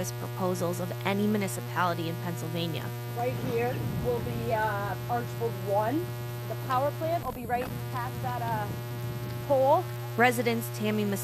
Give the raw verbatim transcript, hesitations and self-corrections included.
proposals of any municipality in Pennsylvania. Right here will be uh, Archbold one. The power plant will be right past that uh, pole. Residents Tammy